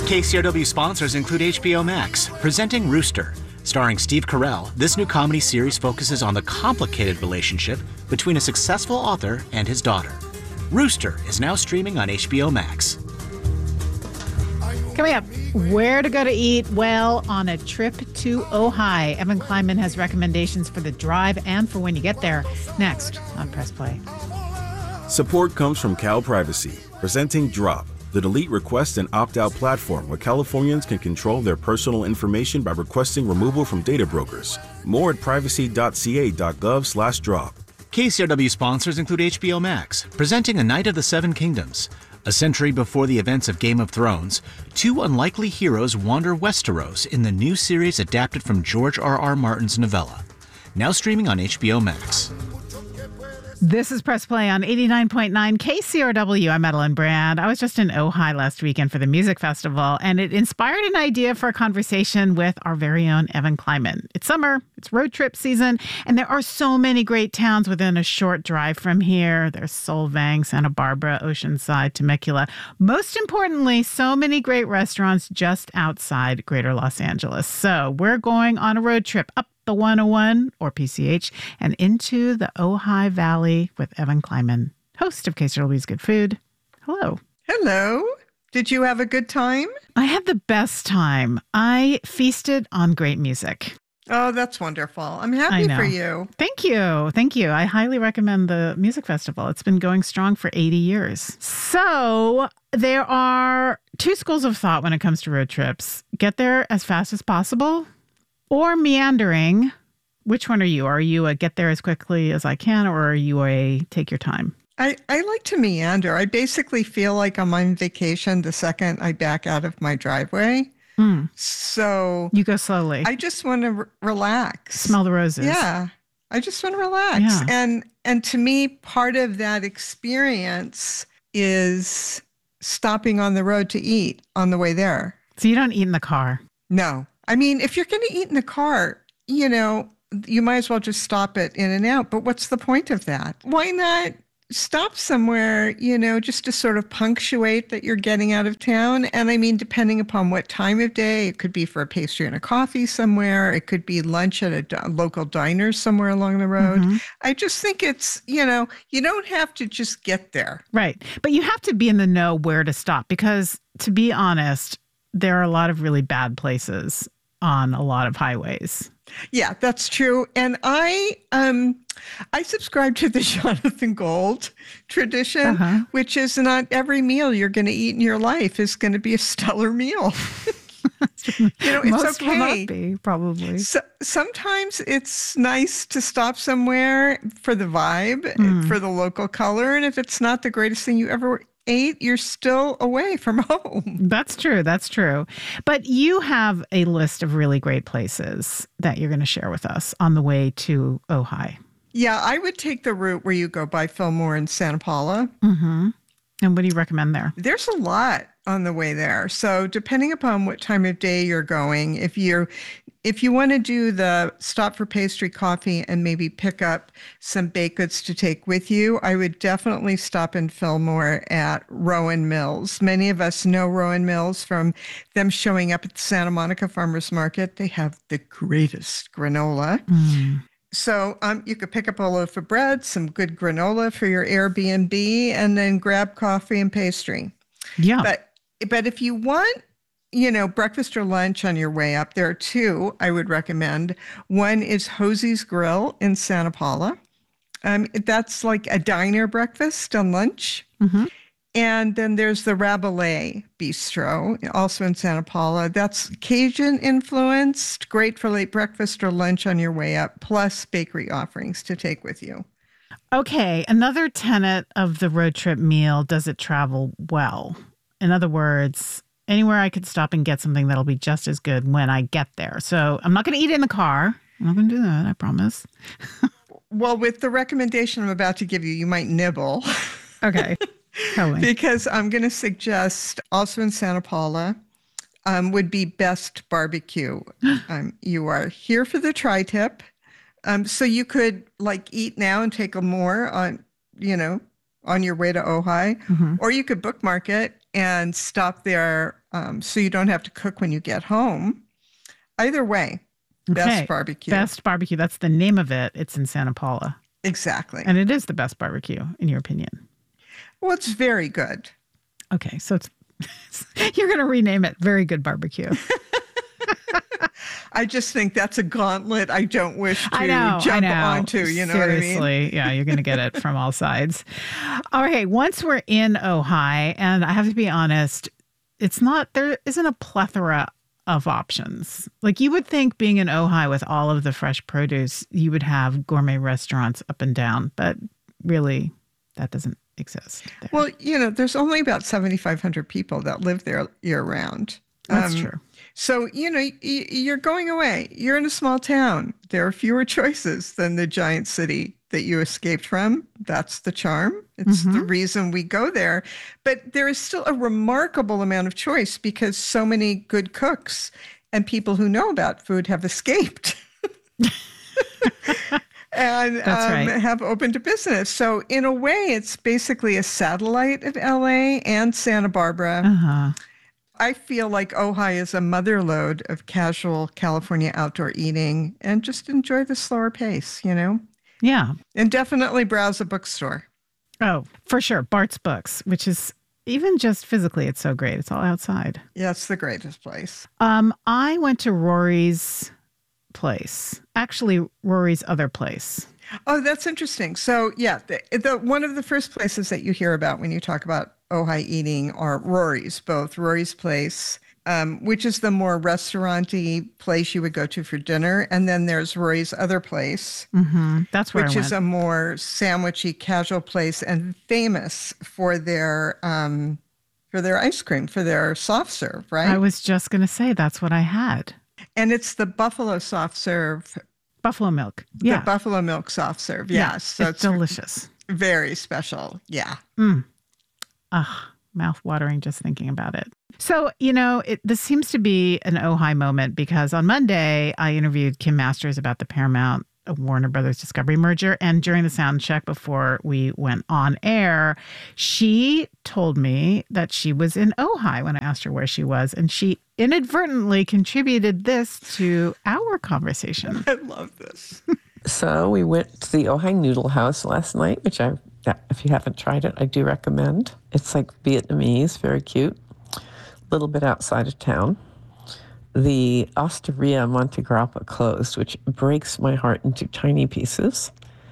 KCRW sponsors include HBO Max, presenting Rooster. Starring Steve Carell, this new comedy series focuses on the complicated relationship between a successful author and his daughter. Rooster is now streaming on HBO Max. Coming up, where to go to eat well on a trip to Ojai. Evan Kleinman has recommendations for the drive and for when you get there. Next on Press Play. Support comes from Cal Privacy, presenting Drop, the delete, request, and opt-out platform where Californians can control their personal information by requesting removal from data brokers. More at privacy.ca.gov/drop. KCRW sponsors include HBO Max, presenting A Knight of the Seven Kingdoms. A century before the events of Game of Thrones, two unlikely heroes wander Westeros in the new series adapted from George R.R. Martin's novella. Now streaming on HBO Max. This is Press Play on 89.9 KCRW. I'm Madeline Brand. I was just in Ojai last weekend for the music festival, and it inspired an idea for a conversation with our very own Evan Kleinman. It's summer, it's road trip season, and there are so many great towns within a short drive from here. There's Solvang, Santa Barbara, Oceanside, Temecula. Most importantly, so many great restaurants just outside Greater Los Angeles. So we're going on a road trip up the 101, or PCH, and into the Ojai Valley with Evan Kleinman, host of KCRW's Good Food. Hello. Hello. Did you have a good time? I had the best time. I feasted on great music. Oh, that's wonderful. I'm happy for you. Thank you. Thank you. I highly recommend the music festival. It's been going strong for 80 years. So there are two schools of thought when it comes to road trips. Get there as fast as possible, or meandering. Which one are you? Are you a get there as quickly as I can, or are you a take your time? I like to meander. I basically feel like I'm on vacation the second I back out of my driveway. So you go slowly. I just want to relax. Smell the roses. Yeah. I just want to relax. Yeah. And to me, part of that experience is stopping on the road to eat on the way there. So you don't eat in the car? No. I mean, if you're going to eat in the car, you know, you might as well just stop at In-N-Out. But what's the point of that? Why not stop somewhere, you know, just to sort of punctuate that you're getting out of town? And I mean, depending upon what time of day, it could be for a pastry and a coffee somewhere. It could be lunch at a local diner somewhere along the road. Mm-hmm. I just think it's, you know, you don't have to just get there. Right. But you have to be in the know where to stop, because to be honest, there are a lot of really bad places on a lot of highways. Yeah, that's true. And I subscribe to the Jonathan Gold tradition, which is not every meal you're going to eat in your life is going to be a stellar meal. You know, it's Most okay. will not be, probably. So, sometimes it's nice to stop somewhere for the vibe, for the local color. And if it's not the greatest thing you ever ate, you're still away from home. That's true. That's true. But you have a list of really great places that you're going to share with us on the way to Ojai. Yeah, I would take the route where you go by Fillmore and Santa Paula. Mm-hmm. And what do you recommend there? There's a lot on the way there. So depending upon what time of day you're going, if you want to do the stop for pastry, coffee, and maybe pick up some baked goods to take with you, I would definitely stop in Fillmore at Rowan Mills. Many of us know Rowan Mills from them showing up at the Santa Monica Farmers Market. They have the greatest granola. So you could pick up a loaf of bread, some good granola for your Airbnb, and then grab coffee and pastry. Yeah. But if you want, you know, breakfast or lunch on your way up, there are two I would recommend. One is Hosie's Grill in Santa Paula. That's like a diner breakfast and lunch. Mm-hmm. And then there's the Rabelais Bistro, also in Santa Paula. That's Cajun influenced, great for late breakfast or lunch on your way up, plus bakery offerings to take with you. Okay, another tenet of the road trip meal, does it travel well? In other words, anywhere I could stop and get something that'll be just as good when I get there. So I'm not going to eat in the car. I'm not going to do that, I promise. Well, with the recommendation I'm about to give you, you might nibble. Okay. Because I'm going to suggest also in Santa Paula would be Best Barbecue. You are here for the tri-tip. So you could like eat now and take a more on, you know, on your way to Ojai, or you could bookmark it and stop there so you don't have to cook when you get home. Either way, best barbecue. Best barbecue. That's the name of it. It's in Santa Paula. Exactly. And it is the best barbecue, in your opinion. Well, it's very good. Okay, so you're going to rename it Very Good Barbecue. I just think that's a gauntlet I don't wish to jump onto. You know Seriously, what I mean? Yeah, you're going to get it from all sides. All right, once we're in Ojai, and I have to be honest, there isn't a plethora of options. Like you would think being in Ojai with all of the fresh produce, you would have gourmet restaurants up and down, but really that doesn't exist there. Well, there's only about 7,500 people that live there year round. That's true. So, you're going away. You're in a small town. There are fewer choices than the giant city that you escaped from. That's the charm. It's the reason we go there. But there is still a remarkable amount of choice because so many good cooks and people who know about food have escaped. And have opened a business. So in a way, it's basically a satellite of LA and Santa Barbara. Uh-huh. I feel like Ojai is a motherlode of casual California outdoor eating and just enjoy the slower pace, Yeah. And definitely browse a bookstore. Oh, for sure. Bart's Books, which is even just physically, it's so great. It's all outside. Yeah, it's the greatest place. I went to Rory's place. Actually, Rory's other place. Oh, that's interesting. So, yeah, the one of the first places that you hear about when you talk about Ojai eating are Rory's, both Rory's Place, which is the more restaurant-y place you would go to for dinner. And then there's Rory's other place, That's where which is a more sandwichy, casual place and famous for their ice cream, for their soft serve, right? I was just going to say that's what I had. And it's the buffalo soft serve. Buffalo milk. Yeah. The buffalo milk soft serve. Yes. Yeah, So it's delicious. Very special. Yeah. Mouth-watering just thinking about it. So, this seems to be an Ojai moment because on Monday, I interviewed Kim Masters about the Paramount Warner Brothers Discovery merger. And during the sound check before we went on air, she told me that she was in Ojai when I asked her where she was. And she inadvertently contributed this to our conversation. I love this. So we went to the Ojai Noodle House last night, which if you haven't tried it, I do recommend. It's like Vietnamese, very cute. A little bit outside of town. The Osteria Monte Grappa closed, which breaks my heart into tiny pieces.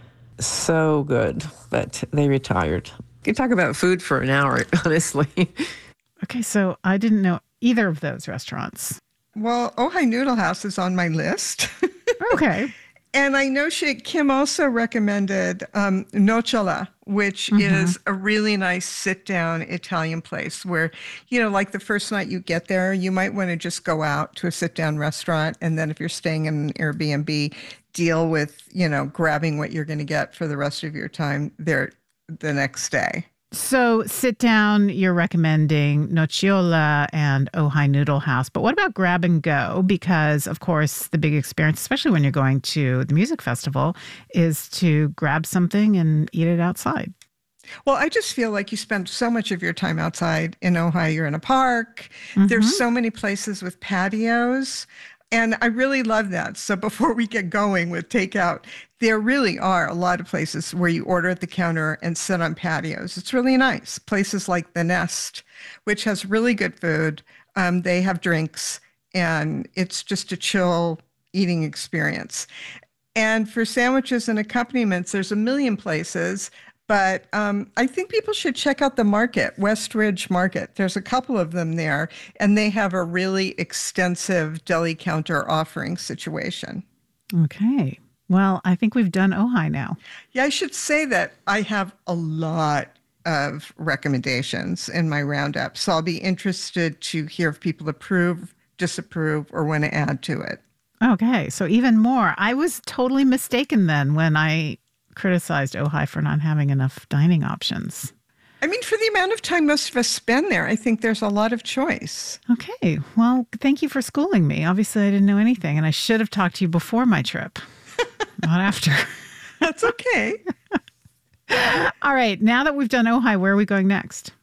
So good, but they retired. You could talk about food for an hour, honestly. Okay, so I didn't know either of those restaurants. Well, Ojai Noodle House is on my list. Okay. And I know Kim also recommended Nocciola, which is a really nice sit-down Italian place where, like the first night you get there, you might want to just go out to a sit-down restaurant. And then if you're staying in an Airbnb, deal with, grabbing what you're going to get for the rest of your time there the next day. So sit down, you're recommending Nocciola and Ojai Noodle House. But what about grab and go? Because, of course, the big experience, especially when you're going to the music festival, is to grab something and eat it outside. Well, I just feel like you spend so much of your time outside in Ojai. You're in a park. There's so many places with patios. And I really love that. So before we get going with takeout, there really are a lot of places where you order at the counter and sit on patios. It's really nice. Places like The Nest, which has really good food. They have drinks, and it's just a chill eating experience. And for sandwiches and accompaniments, there's a million places. But I think people should check out the market, Westridge Market. There's a couple of them there, and they have a really extensive deli counter offering situation. Okay. Well, I think we've done Ojai now. Yeah, I should say that I have a lot of recommendations in my roundup, so I'll be interested to hear if people approve, disapprove, or want to add to it. Okay. So even more. I was totally mistaken then when I criticized Ojai for not having enough dining options. I mean, for the amount of time most of us spend there, I think there's a lot of choice. Okay. Well, thank you for schooling me. Obviously, I didn't know anything, and I should have talked to you before my trip, not after. That's okay. All right. Now that we've done Ojai, where are we going next?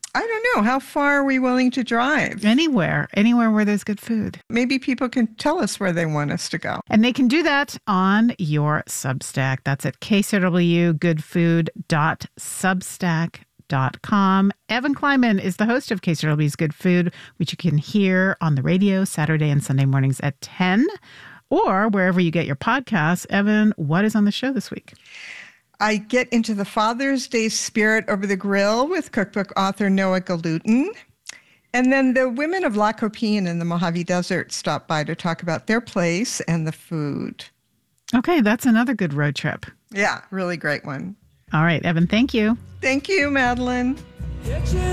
I don't know. How far are we willing to drive? Anywhere where there's good food. Maybe people can tell us where they want us to go. And they can do that on your Substack. That's at kcrwgoodfood.substack.com. Evan Kleiman is the host of KCRW's Good Food, which you can hear on the radio Saturday and Sunday mornings at 10 or wherever you get your podcasts. Evan, what is on the show this week? I get into the Father's Day spirit over the grill with cookbook author Noah Galutin. And then the women of La Copine in the Mojave Desert stop by to talk about their place and the food. Okay, that's another good road trip. Yeah, really great one. All right, Evan, thank you. Thank you, Madeline.